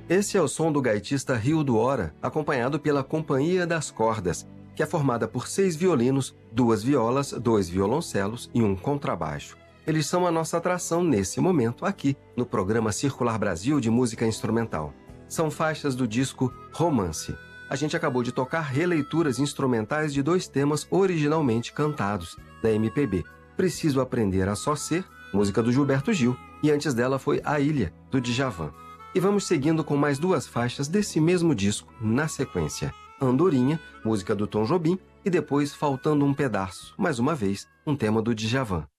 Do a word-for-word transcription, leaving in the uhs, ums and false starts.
Esse é o som do gaitista Rio do Hora, acompanhado pela Companhia das Cordas, que é formada por seis violinos, duas violas, dois violoncelos e um contrabaixo. Eles são a nossa atração nesse momento, aqui, no programa Circular Brasil de Música Instrumental. São faixas do disco Romance. A gente acabou de tocar releituras instrumentais de dois temas originalmente cantados, da M P B. Preciso Aprender a Só Ser, música do Gilberto Gil, e antes dela foi A Ilha, do Djavan. E vamos seguindo com mais duas faixas desse mesmo disco, na sequência. Andorinha, música do Tom Jobim, e depois Faltando um Pedaço, mais uma vez, um tema do Djavan.